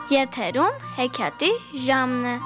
Եթերում հեքիաթի ժամն է։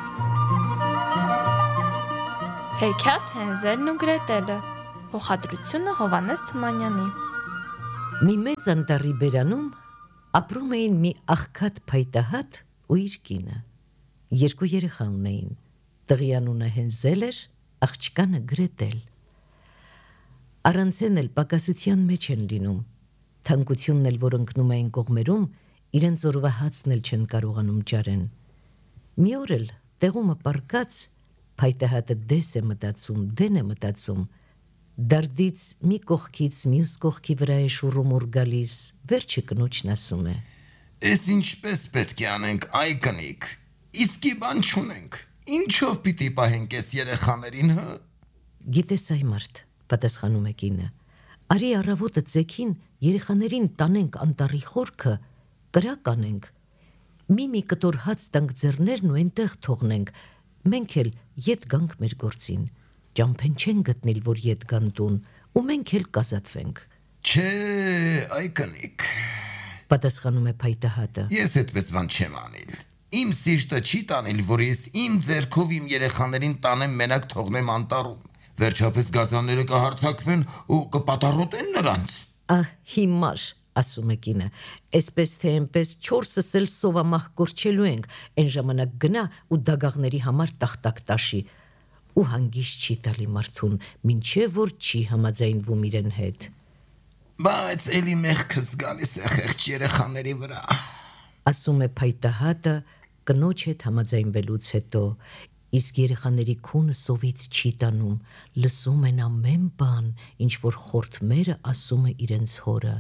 Հեքիաթ Հենզելն ու Գրետելը։ Փոխադրությունը Հովհաննես Թումանյանի։ Մի մեծ անտառի բերանում ապրում էին մի աղքատ փայտահատ ու իր կինը։ Երկու երեխա ունեին։ Տղի անունը Հենզել էր, աղջկանը Գրետել։ Առանցեն էլ պակասության մեջ են լինում։ Թանկությունն էլ, որ ընկնում էին կողմերում, իրենց օրվա հացն էլ չեն կարողանում ջարեն։ Մի օր էլ տեղումը պառկած փայտահատը դես է մտածում, դեն է մտածում, դարդից մի կողքից մյուս կողքի վրա է շուռումուռ գալիս, վերջը կնոջն ասում է. Էս ինչպես պետք է անենք, այ կնիկ, իսկի բան չունենք, ինչով պիտի պահենք էս երեխաներին, հա? Գիտես այ մարդ, պատասխանում է կինը, արի առավոտը ձեքին երեխաներին տանենք անտառի խորքը, կրակ անենք, մի կտոր հաց տանք ձեռներն ու այնտեղ թողնենք, մենք էլ ետ գանք մեր գործին, ճամփեն չեն գտնել, որ ետ գան տուն, ու մենք էլ կազատվենք։ Չէ, այ կնիկ, պատասխանում է փայտահատը։ Ես այդպես բան չեմ անել։ Իմ սիրտը չի տանել, որ ես իմ ձեռքով իմ երեխաներին տանեմ մենակ թողնեմ անտառում։ Վերջապես գազանները կհարձակվեն ու կպատառոտեն նրանց։ Հիմար, ասում է կինը, այսպես թե այնպես 4-ս էլ սովամահ կորչելու ենք, այն ժամանակ գնա ու դագաղների համար տախտակ տաշի, ու հանգիստ չի տալի մարդուն, մինչև որ չի համաձայնվում իրեն հետ։ Բայց էլի մեղքս գալիս է խեղճ երեխաների վրա, ասում է փայտահատը կնոջ հետ համաձայնվելուց հետո, իսկ երեխաների քունը սովից չի տանում, լսում են ամեն բան, ինչ որ խորթմերը ասում է իրենց հորը։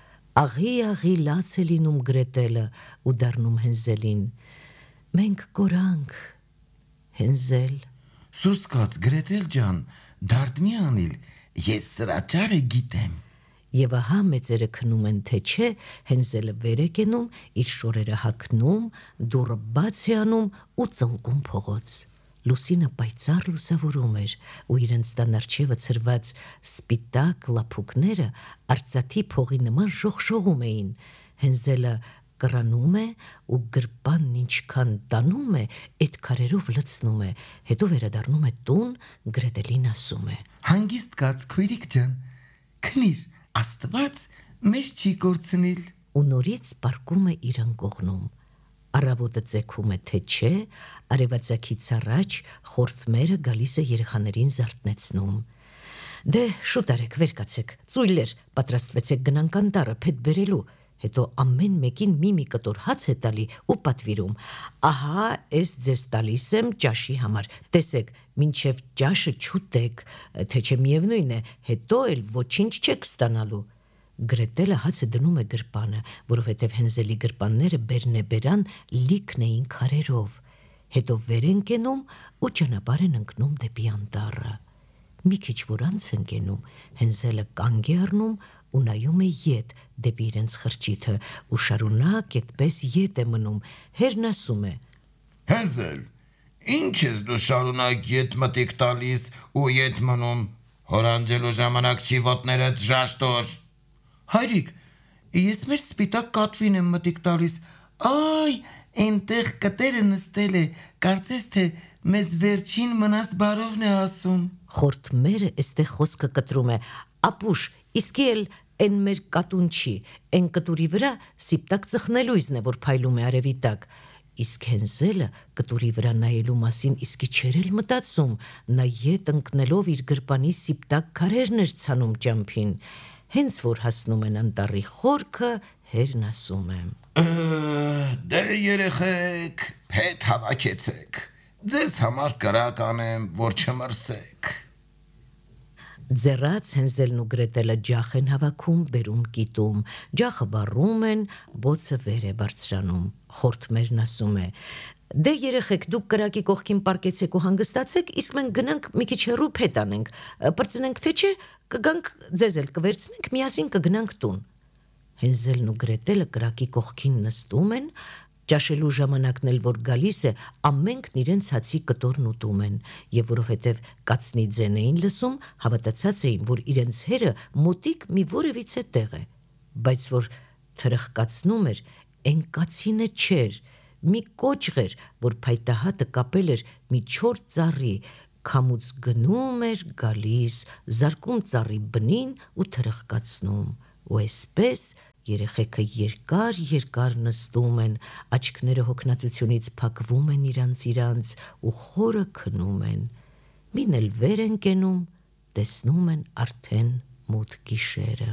Աղի լաց է լինում Գրետելը ու դառնում Հենզելին. մենք կորանք, Հենզել։ Սուսկաց Գրետել ջան, դարդ մի անիլ, ես սրա ճարը գիտեմ։ Եվ ահա մեծերը քնում են, թե չէ, Հենզելը վեր է կենում, իր շորերը հագնում, դուռը բաց է անում ու ծլկում փողոց։ Լուսինը պայծառ լուսավորում էր, ու իրենց տան առջևը ցրված սպիտակ լափուկները արծաթի փողի նման շողշողում էին։ Հենզելը կռանում է ու գրպանն ինչքան տանում է, այդ քարերով լցնում է, հետո վերադառնում է տուն, Գրետելին ասում է. Հանգիստ կաց, քույրիկ ջան, քնիր, Աստված մեզ չի կորցնիլ։ Ու նորից պառկում է իր անկողնում։ Առավոտը ձեքում է, թե չէ, արևածագից առաջ խորթմերը գալիս է երեխաներին զարթնեցնում։ Դե շուտ արեք, վեր կացեք, ծույլեր, պատրաստվեցեք գնանք անտառը փետ բերելու, հետո ամեն մեկին մի կտոր հաց է տալի ու պատվիրում։ Ահա էս ձեզ տալիս եմ ճաշի համար, տեսեք, մինչև ճաշը չուտեք, թե չէ միևնույն է, հետո էլ ոչինչ չեք ստանալու։ Գրետելը հացը դնում է գրպանը, որովհետև Հենզելի գրպանները բերնեբերան լիքն էին քարերով, հետո վեր են կենում ու ճանապարհ են ընկնում դեպի անտառը։ Մի քիչ որ անց են կենում, Հենզելը կանգ է առնում ու նայում է ետ դեպի իրենց խրճիթը ու շարունակ այդպես ետ է մնում, հերն ասում է. Հենզել, ինչ ես դու շարունակ ետ մտիկ տալիս ու ետ մնում, հորանջելու ժամանակ չի ոտներդ ժաշտոր։ Հայրիկ, ես մեր սպիտակ կատվին եմ մտիկ տալիս, այ, այնտեղ կտերը նստել է, կարծես թե մեզ վերջին մնաս բարովն է ասում։ Խորթմերը էստեղ խոսքը կտրում է, ապուշ, իսկի էլ են մեր կատուն չի, են կտուրի վրա սիպտակ ծխնելույզն է, որ փայլում է արևի տակ, իսկ Հենզելը կտուրի վրա նայելու մասին իսկի չէր էլ մտածում, նա ետ ընկնելով իր գրպանի սիպտակ քարերն էր ցանում ճամփին, հենց որ հասնում են անտառի խորքը, հերն ասում է. Դե երեխեք, փետ հավաքեցեք, ձեզ համար կրակ անեմ, որ չմրսեք։ Ձեռած Հենզելն ու Գրետելը ջախ են հավաքում, բերում կիտում, ջախը վառում են, բոցը վեր է բարձրանում, խորթմերն ասում է. Դե երեխեք, դուք կրակի կողքին պառկեցեք ու հանգստացեք, իսկ մենք գնանք մի քիչ հեռու փետ անենք, պրծնենք թե չէ, կգանք ձեզ էլ կվերցնենք, միասին կգնանք տուն։ Հենզելն ու Գրետելը կրակի կողքին նստում են, ճաշելու ժամանակն էլ որ գալիս է, ամենքն իրենց հացի կտորն ուտում են, եւ որովհետեւ կացնի ձեն էին լսում, հավատացած էին, որ իրենց հերը մոտիկ մի որևիցե տեղ է, բայց որ թրխկացնում էր, Էն կացինը չէր, մի կոճղ էր, որ փայտահատը կապել էր մի 4 ծառի, քամուց գնում էր, գալիս, զարկում ծառի բնին ու թրխկացնում, ու այսպես երեխեքը երկար նստում են, աչքները հոգնածությունից փակվում են իրանց ու խորը քնում են, մին էլ վեր են կենում, տեսնում են արդեն մութ գիշերը։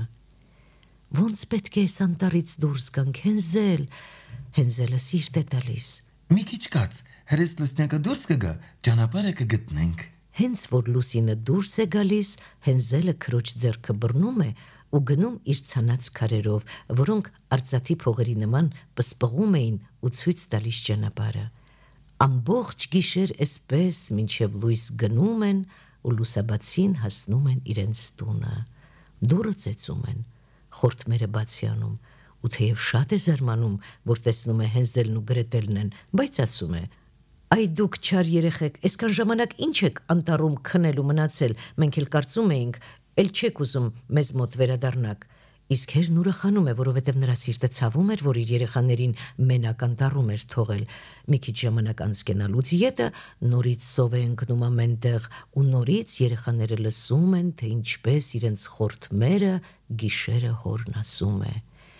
Ոնց պետք է այս անտառից դուրս գանք, Հենզել, Հենզելը սիրտ է տալիս։ Մի քիչ կաց, հրես լուսնյակը դուրս կգա, ճանապարհը կգտնենք։ Հենց որ Լուսինը դուրս է գալիս, Հենզելը քրոջ ձեռքը բռնում է ու գնում իր ցանած քարերով, որոնք արծաթի փողերի նման պսպղում էին ու ցույց տալիս ճանապարհը։ Ամբողջ գիշեր էսպես մինչև լույս գնում են ու լուսաբացին հասնում են իրենց տունը։ Դուռը ծեծում են, խորթմերը բացի անում, ու թեև շատ է զարմանում, որ տեսնում է Հենզելն ու Գրետելն են, բայց ասում է. «Այ դուք չար երեխեք, այսքան ժամանակ ինչ եք անտառում քնել ու մնացել, մենք էլ կարծում էինք, էլ չեք ուզում մեզ մոտ վերադառնաք»։ Իսկ Հերն ուրախանում է, որովհետև նրա սիրտը ցավում էր, որ իր երեխաներին մենակ անտառում էր թողել։ Մի քիչ ժամանակ անց կենալուց ետը նորից սով է ընկնում ամենտեղ, ու նորից երեխաները լսում են, թե ինչպես իրենց խորթմերը գիշերը հորն ասում է.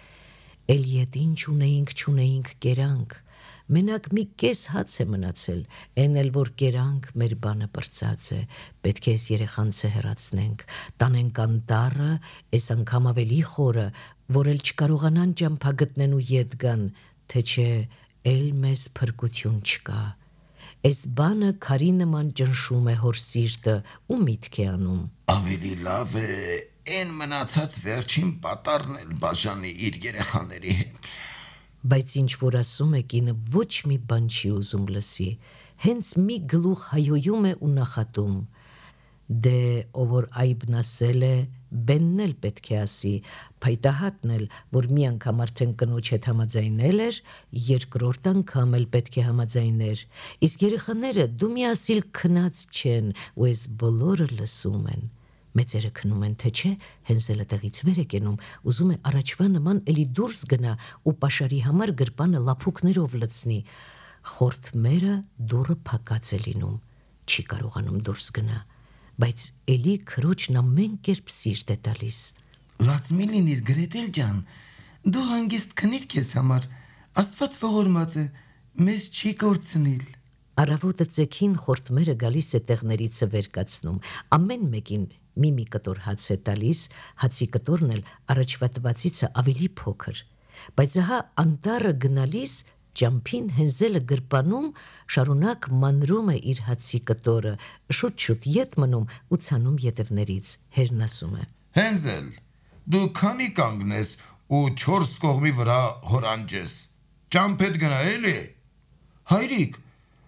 «Էլ ետ ինչ չունեինք կերանք, մենակ մի կես հաց է մնացել, էն էլ որ կերանք մեր բանը պրծած է, պետք է այս երեխանցը հեռացնենք, տանենք անտառը, այս անգամ ավելի խորը, որ էլ չկարողանան ճամփա գտնեն ու ետ գան, թե չէ էլ մեզ փրկություն չկա։ Այս բանը քարի նման ճնշում է հոր սիրտը ու միտք է անում»։ Ավելի լավ է այն մնացած վերջին պատառն էլ բաժանի իր երեխաների հետ։ Բայց ինչ որ ասում է կինը ոչ մի բան չի ուզում լսի, հենց մի գլուխ հայոյում է ու նախատում. «Դե ով որ այբն ասել է, բենն էլ պետք է ասի, փայտահատն էլ, որ մի անգամ արդեն կնոջ հետ համաձայնել էր, երկրորդ անգամ էլ պետք է համաձայներ, իսկ երեխաները դու մի ասիլ քնած չեն ու այս բոլորը լսում են»։ Մեծերը քնում են, թե չէ, Հենզելը տեղից վեր է կենում, ուզում է առաջվա նման էլի դուրս գնա ու պաշարի համար գրպանը լափուկներով լցնի։ Խորթմերը դուռը փակած է լինում, չի կարողանում դուրս գնա, բայց էլի քրոջն ամեն կերպ սիրտ է տալիս։ Լաց մի լինիր, Գրետել ջան, դու հանգիստ քնիր քեզ համար, Աստված ողորմած է, մեզ չի կորցնիլ։ Առավոտը ծեքին խորթմերը գալիս է տեղներիցը վեր կացնում, ամեն մեկին մի կտոր հաց է տալիս, հացի կտորն էլ առաջվա տվածիցը ավելի փոքր, բայց ահա անտառը գնալիս ճամփին Հենզելը գրպանում շարունակ մանրում է իր հացի կտորը, շուտ ետ մնում ու ցանում ետևներից։ Հերն ասում է. Հենզել, դու քանի կանգնես ու 4 կողմի վրա հորանջես, ճամփետ գնա էլի։ Հայրիկ,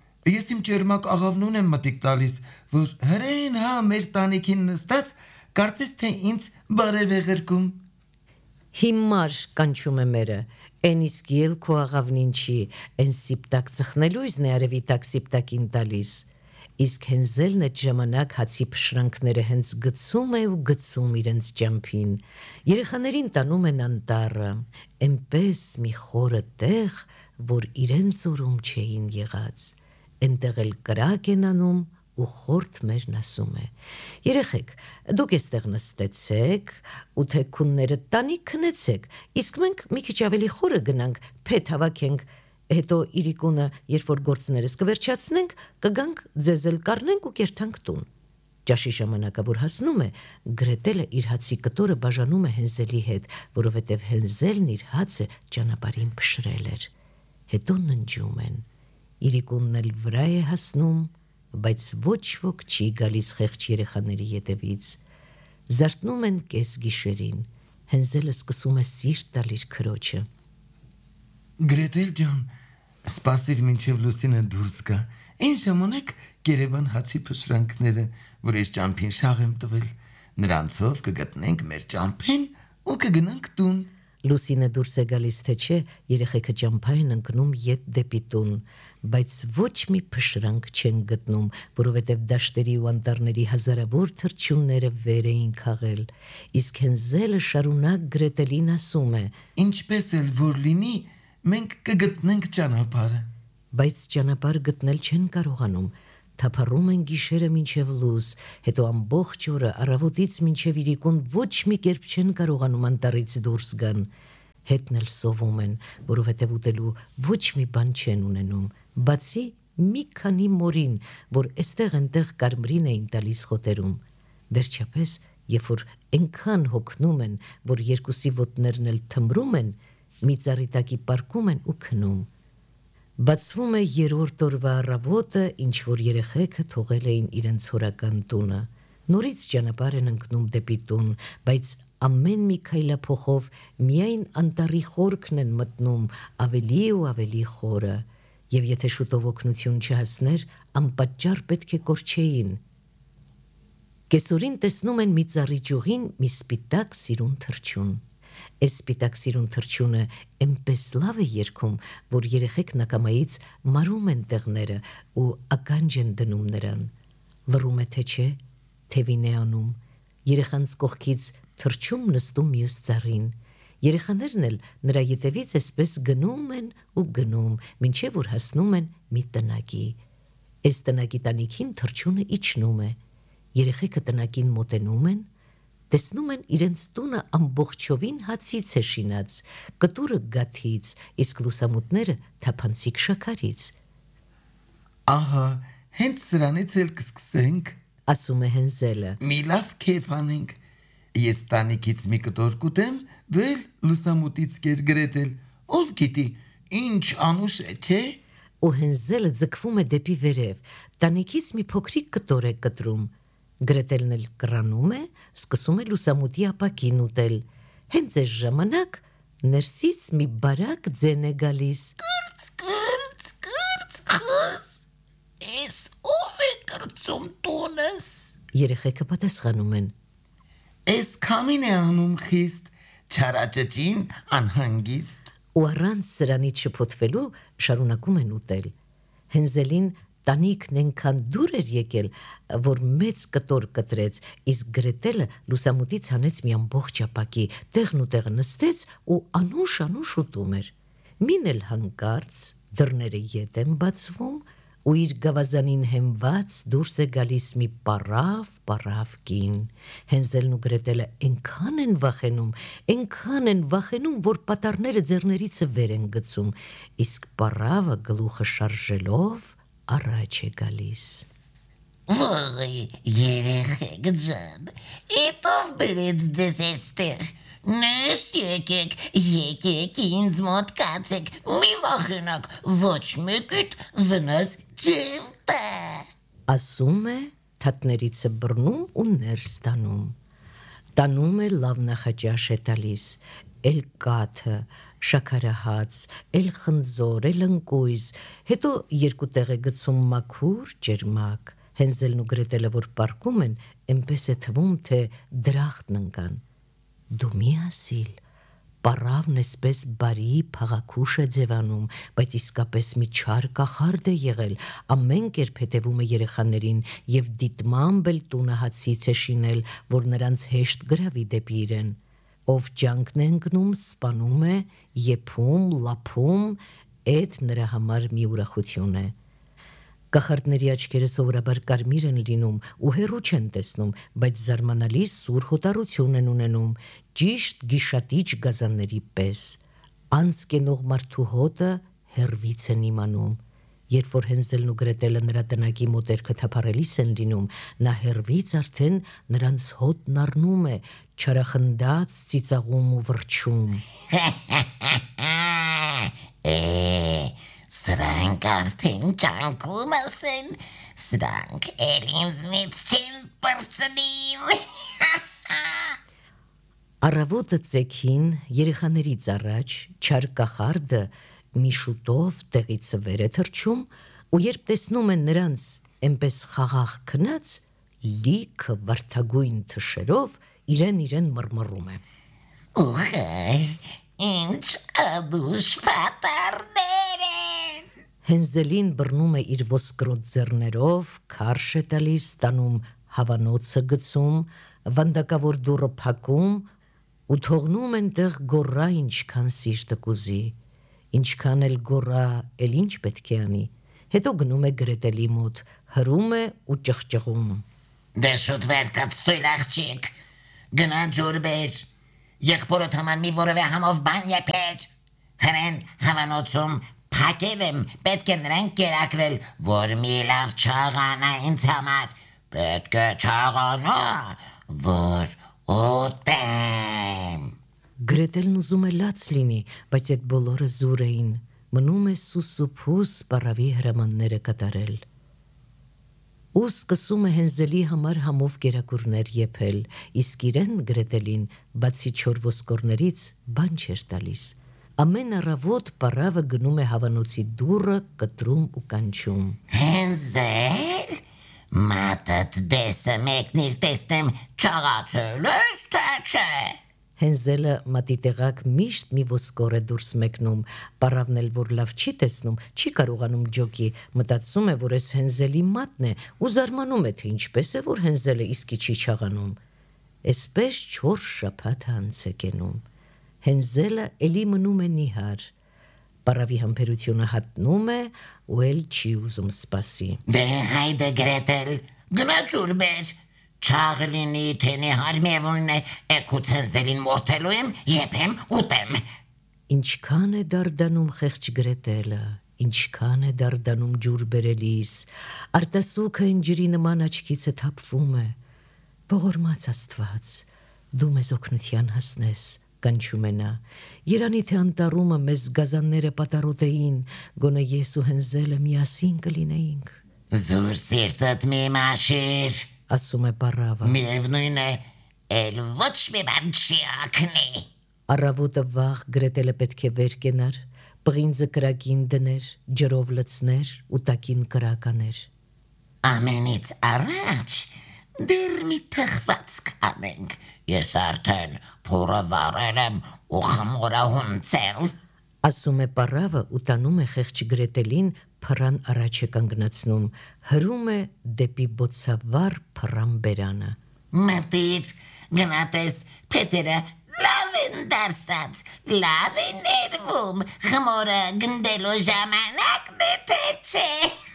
ես իմ ճերմակ աղավնուն եմ մտիկ տալիս, որ հրեն մեր տանիքին նստած, կարծես թե ինձ բարև է ղրկում։ Հիմար կանչում է մերը, են իսկ ել քո աղավնին չի, են սիպտակ ծխնելույզն է արևի տակ սիպտակին տալիս։ Իսկ Հենզելն այդ ժամանակ հացի փշրանքները հենց գցում է ու գցում իրենց ճամփին։ Երեխաներին տանում են անտառը, այնպես մի խորը տեղ, որ իրենց օրում չէին եղած։ Այնտեղ էլ կրակ են անում ու խորթմերն ասում է. «Երեխեք, դուք էստեղ նստեցեք ու թեքունները տանի քնեցեք, իսկ մենք մի քիչ ավելի խորը գնանք, փետ հավաքենք, հետո իրիկունը, երբ որ գործներս կվերջացնենք, կգանք ձեզ էլ կառնենք ու կերթանք տուն»։ Ճաշի ժամանակը որ հասնում է, Գրետելը իր հացի կտորը բաժանում է Հենզելի հետ, որովհետև Հենզելն իր հացը ճանապարհին փշրել էր։ Հետո ննջում են։ Իրիկունն էլ վրա է հասնում, բայց ոչ ոք չի գալիս խեղճ երեխաների ետևից։ Զարթնում են կես գիշերին, Հենզելը սկսում է սիրտ տալ իր քրոջը։ Գրետել ջան, սպասիր մինչև Լուսինը դուրս գա, այն ժամանակ կերևան հացի փշրանքները, որ ես ճամփին շաղ եմ տվել, նրանցով կգտնենք մեր ճամփին ու կգնանք տուն։ Լուսինը դուրս է գալիս, թե չէ, երեխեքը ճամփա են ընկնում ետ դեպի տուն, բայց ոչ մի փշրանք չեն գտնում, որովհետև դաշտերի ու անտառների հազարավոր թռչունները վեր էին քաղել, իսկ Հենզելը շարունակ Գրետելին ասում է. Ինչպես էլ որ լինի, մենք կգտնենք ճանապարհը։ Բայց ճանապարհ գտնել չեն կարողանում։ Թափառում են գիշերը մինչև լույս, հետո ամբողջ օրը առավոտից մինչև իրիկուն ոչ մի կերպ չեն կարողանում անտառից դուրս գան։ Հետն էլ սովում են, որովհետև ուտելու ոչ մի բան չեն ունենում, բացի մի քանի մորին, որ էստեղ-այնտեղ կարմրին էին տալիս խոտերում։ Վերջապես, երբ որ այնքան հոգնում են, որ երկուսի ոտներն էլ թմրում են, մի ծառի տակի պառկում են ու քնում։ Բացվում է երրորդ օրվա առավոտը, ինչ որ երեխեքը թողել էին իրենց հորական տունը։ Նորից ճանապարհ են ընկնում դեպի տուն, բայց ամեն մի քայլափոխով միայն անտառի խորքն են մտնում ավելի ու ավելի խորը, եւ եթե շուտով օգնություն չհասներ, անպատճառ պետք է կորչեին։ Կեսօրին տեսնում են մի ծառի ճյուղին մի սպիտակ սիրուն թռչուն։ Այս սպիտակ սիրուն թռչյունը այնպես լավ է երգում, որ երեխեքն ակամայից մարում են տեղները ու ականջ են դնում նրան։ Լռում է թե չէ, թևին է անում։ Երեխանց կողքից թռչում նստում մյուս ծառին։ Երեխաներն էլ նրա ետևից այսպես գնում են ու գնում, մինչև որ հասնում են մի տնագի։ Այս տնագի տանիքին թռչյունը իջնում է։ Երեխեքը տնագին մոտենում են, տեսնում են իրենց տունը ամբողջովին հացից է շինած, կտուրը գաթից, իսկ լուսամուտները թափանցիկ շաքարից։ Ահա, հենց սրանից էլ կսկսենք, Ասում է Հենզելը։ մի լավ քեֆ անենք։ Ես տանիքից մի կտոր կուտեմ, դու էլ լուսամուտից կեր գրետել։ Ով գիտի, ինչ անուշ է, չէ՞։ Ու Հենզելը ձգվում է դեպի վերև, տանիքից մի փոքրիկ կտոր է կտրում։ Գրետելն էլ կռանում է, սկսում է լուսամուտի ապակին ուտել։ Հենց այս ժամանակ ներսից մի բարակ ձեն է գալիս։ Կրց, խս, ես ով է կրծում տունս։ Երեխեքը պատասխանում են։ Ես քամին է անում խիստ, չարաճճին անհանգիստ։ Ու առանց սրանից շփոթվելու շարունակում են ուտել։ Հենզելին տանիքն այնքան դուր էր եկել, որ մեծ կտոր կտրեց, իսկ գրետելը լուսամուտից հանեց մի ամբողջ ապակի, տեղն ու տեղը նստեց ու անուշ ուտում էր։ Մին էլ հանկարծ դռները ետ են բացվում ու իր գավազանին հենված դուրս է գալիս մի պառավ կին։ Հենզելն ու գրետելը այնքան են վախենում, որ պատառները ձեռներիցը վեր են գցում, իսկ պառավը գլուխը շարժելով առաջ է գալիս։ Ոյ, երեխեք ջան, էտով բերեց ձեզ էստեղ։ Ներս եկեք ինձ մոտ կացեք, մի վախենակ, ոչ մեկիդ վնաս չեմ տա։ Ասում է, թաթներից է բռնում ու ներս տանում է լավ նախաճաշ է տալիս, էլ կաթը, շաքարահաց, էլ խնձոր, էլ ընկույզ, հետո երկու տեղ է գցում մաքուր ջերմակ։ Հենզելն ու գրետելը որ պառկում են, այնպես է թվում, թե դրախտն ընկան։ Դու մի ասիլ, պառավն էսպես բարի փաղաքուշ է ձևանում, բայց իսկապես մի չար կախարդ է եղել, ամեն կերպ հետևում է երեխաներին եւ դիտմամբ էլ տունը հացից է շինել, որ նրանց հեշտ գրավի դեպի իրեն։ Ով ջանքն է ընկնում, սպանում է, եփում, լափում, այդ նրա համար մի ուրախություն է։ Կախարդների աչքերը սովորաբար կարմիր են լինում ու հեռու չեն տեսնում, բայց զարմանալի սուր հոտառություն են ունենում, ճիշտ գիշատիչ գազանների պես։ Անցկենող մարդու հոտը հեռվից են իմանում։ Երբ որ Հենզելն ու Գրետելը նրա տնագի մոտերքը թափառելիս են լինում, նա հեռվից արդեն նրանց հոտն առնում է, չարախնդաց, ծիծաղում ու վրչում։ Սրանք արդեն ճանկումս են, սրանք էլ ինձնից չեն պրծնիլ։ Առավոտը ծեքին երեխաներից առաջ չար կախարդը մի շուտով տեղից վեր է թռչում ու երբ տեսնում են նրանց այնպես խաղաղ քնած, լիքը վարդագույն թշերով իրեն մռմռում է։ Ուղղայ, ինչ ադուշ պատարներ են։ Հենզելին բռնում է իր ոսկրոտ ձեռներով, քարշ է տալիս, տանում հավանոցը գցում, վանդակավոր դուռը փակում ու թողնում այնտեղ գոռա ինչքան սիրտը կուզի։ Ինչքան էլ գոռա, էլ ինչ պետք է անի։ Հետո գնում է Գրետելի մոտ, հրում է ու ճղճղում։ Դե շուտ վեր կացույլ աղջիկ, գնա ջուր բեր, եղբորդ համար մի որևէ համով բան եփեր, հրեն հավանոցում փակել եմ, պետք է նրան կերակրել, որ մի լավ չաղանա ինձ համար, պետք է չաղանա, որ ուտեմ։ Գրետելն ուզում է լաց լինի, բայց այդ բոլորը զուր էին, մնում է սուսուփուս պարավի հրամանները կատարել։ Ու սկսում է Հենզելի համար համով կերակուրներ եփել, իսկ իրեն Գրետելին, բացի չոր ոսկորներից, բան չէր տալիս։ Ամեն առավոտ պարավը գնում է հավանոցի դուռը, կտրում ու կանչում։ Հենզել, մատդ դեսը մեկնիր տեսնեմ չաղացել ես, թե չէ։ Հենզելը մատի տեղակ միշտ մի ոսկոր է դուրս մեկնում, պարավն էլ որ լավ չի տեսնում, չի կարողանում ջոկի, մտածում է, որ այս Հենզելի մատն է ու զարմանում է, թե ինչպես է, որ Հենզելը իսկի չի չաղանում։ Այսպես 4 շաբաթ անց է կենում։ Հենզելը էլի մնում է նիհար, պարավի համբերությունը հատնում է ու էլ չի ուզում սպասի։ Դե հայդե Գրետել, գնա ջուր բեր, չաղ լինի, թե նիհար միևնույն է, էքուց Հենզելին մորթելու եմ, եփեմ, ուտեմ։ Ինչքան է դարդանում խեղճ Գրետելը, ինչքան է դարդանում ջուր բերելիս, արտասուքը ընջրի նման աչքիցը թափվում է։ Ողորմած Աստված, դու մեզ օգնության հասնես, կանչում է նա։ Երանի թե անտառումը մեզ գազանները պատառոտեին, գոնե ես ու Հենզելը միասին կլինեինք։ Զուր սիրտդ մի մաշիր, Ասում է պարավը։ միևնույն է, էլ ոչ մի բան չի ակնի։ Առավոտը վաղ Գրետելը պետք է վեր կենար, պղինձը կրակին դներ, ջրով լցներ ու տակին կրականեր։ Ամենից առաջ դեռ մի թխված կանենք, ես արդեն փորը վարել եմ ու խմորը հունցել։ Ասում է պարավը ու տանում է խեղճ Գրետելին փռան առաջ է կանգնացնում, հրում է դեպի բոցավառ փռան բերանը։ Մտիր, գնատես, փետերը լավ են դարսած, լավ են ներվում, խմորը գնդելու ժամանակն է, թե չէ։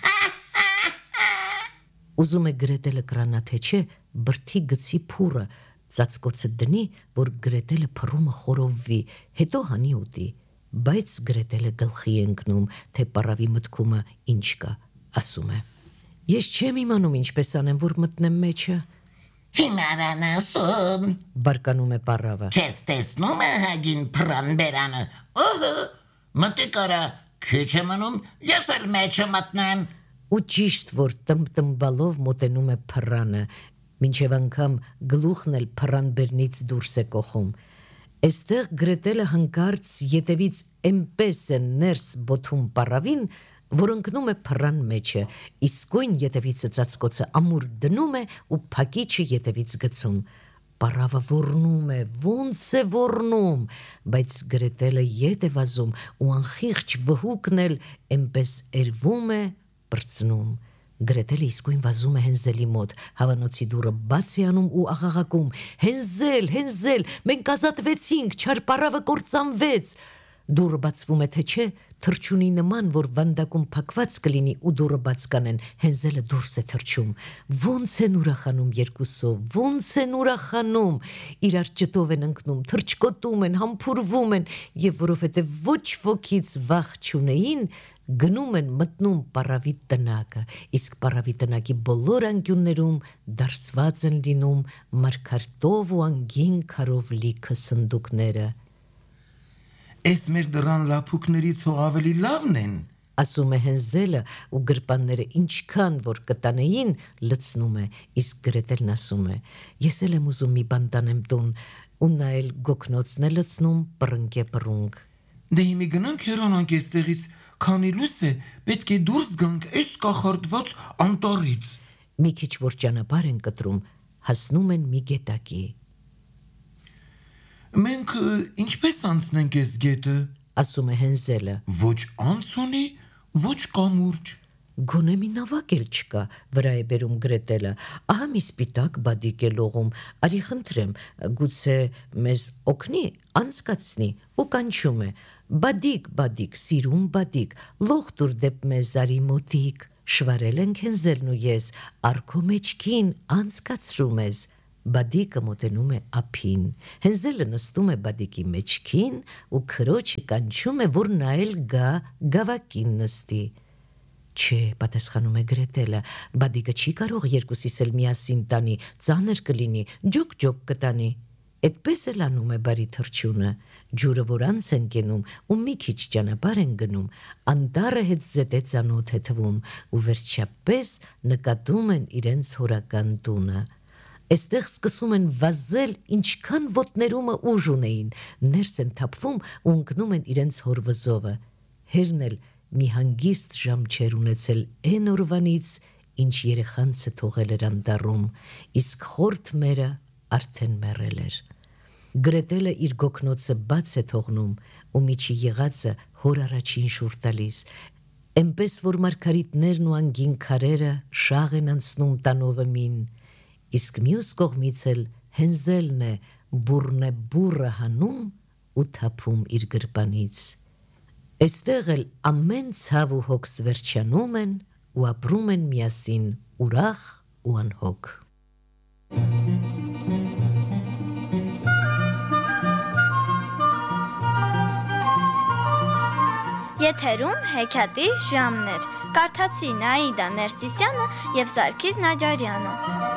Ուզում է Գրետելը կրանա թե չէ, բրդի գցի փուրը, ծածկոցը դնի, որ Գրետելը փռումը խորովվի, հետո հանի ուտի, բայց Գրետելը գլխի է ընկնում, թե պարավի մտքումը ինչ կա, ասում է. Ես չեմ իմանում ինչպես անեմ, որ մտնեմ մեջը, Հիմարան ասում, բարկանում է պարավը։ չես տեսնում է հագին փռան բերանը, մտի կարա, քիչ է մնում, ես էլ մեջը մտնեմ։ Ու ճիշտ, որ տմբալով մոտենում է փռանը, մինչև անգամ գլուխն էլ փռան բերնից դուրս է կոխում։ Այստեղ Գրետելը հանկարծ ետևից էնպես է ներս բոթում պարավին, որ ընկնում է փռան մեջը, իսկույն ետևից ծածկոցը ամուր դնում է ու փակիչը ետևից գցում։ Պարավը ոռնում է, ոնց է ոռնում, բայց Գրետելը ետ է վազում ու անխիղճ վհուկն էլ էնպես էրվում է, պրծնում։ Գրետելը իսկույն վազում է Հենզելի մոտ, հավանոցի դուռը բաց է անում ու աղաղակում. Հենզել, Հենզել, մենք ազատվեցինք, չար պարավը կործանվեց։ Դուռը բացվում է թե չէ, թռչունի նման, որ վանդակում փակված կլինի ու դուռը բաց կանեն, Հենզելը դուրս է թռչում։ Ոնց են ուրախանում երկուսով, ոնց են ուրախանում, իրար ճտով են ընկնում, թռչկոտում են, համբուրվում են, եւ որովհետեւ ոչ ոքից վախ չունեին, գնում են մտնում պարավի տնակը, իսկ պարավի տնակի բոլոր անկյուններում դարսված են լինում մարգարտով ու անգին քարով լիքը սնդուկները։ Էս մեր դրան լափուկներից հո ավելի լավն են։ Ասում է Հենզելը ու գրպանները ինչքան որ կտանեին լցնում է, իսկ Գրետելն ասում է. ես էլ եմ ուզում մի բան տանեմ տուն, ու նա էլ գոքնոցն է լցնում պռնկե պռունգ։ Դե հիմի գնանք հեռանանք այստեղից, քանի լույս է, պետք է դուրս գանք այս կախարդված անտառից։ Մի քիչ որ ճանապարհ են կտրում, հասնում են մի գետակի։ Մենք ինչպես անցնենք այս գետը։ Ասում է Հենզելը. Ոչ անց ունի, ոչ կամուրջ։ Գոնե մի նավակ էլ չկա, վրա է բերում Գրետելը, ահա մի սպիտակ բադիկ է լողում, արի խնդրեմ, գուցե մեզ օգնի, անցկացնի ու կանչում է, Բադիկ, բադիկ, սիրում բադիկ, լոխտուր դեպ մեզ արի մոտիկ, շվարել ենք Հենզելն ու ես, արքո մեջքին անցկացրում ես, բադիկը մոտենում է ափին, Հենզելը նստում է բադիկի մեջքին ու քրոջը կանչում է, որ նա էլ գա գավակին նստի։ Չէ, պատասխանում է Գրետելը, բադիկը չի կարող երկուսիս էլ միասին տանի, ծանր կլինի, ջոկ կտանի։ Էդպես էլ անում է բարի թռչյունը, ջուրը որ անց են կենում ու մի քիչ ճանապարհ են գնում, անտառը հետ զետե ծանոթ է թվում ու վերջապես նկատում են իրենց հորական տունը։ Այստեղ սկսում են վազել, ինչքան ոտներումը ուժ ունեին, ներս են թափվում ու ընկնում են իրենց հոր վզովը։ Հերն էլ մի հանգիստ ժամ չեր ունեցել էն օրվանից, ինչ երեխանցը թողել էր անտառում, իսկ խորթ մերը արդեն մեռել էր։ Գրետելը իր գոգնոցը բաց է թողնում ու միջի եղածը հոր առաջին շուռ տալիս, էնպես որ մարգարիտներն ու անգին քարերը շաղ են անցնում տանովը մին, իսկ մյուս կողմից էլ Հենզելն է բուռը հանում ու թափում իր գրպանից։ Այստեղ էլ ամեն ցավ ու հոգս վերջանում են ու ապրում են միասին ուրախ ու անհոգ։ Եթերում հեքիաթի ժամն էր։ Կարդացին Աիդա Ներսիսյանը և Սարգիս Նաջարյանը։